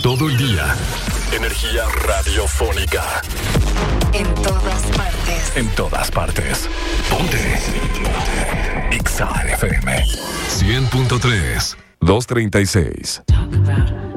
todo el día. Energía radiofónica. En todas partes. En todas partes. Ponte. Exa FM 100.3 236.